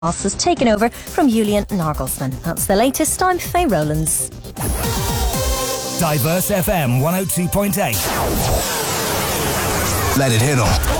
has taken over from Julian Nagelsmann. That's the latest. I'm Faye Rowlands. Diverse FM 102.8. Let it hit 'em.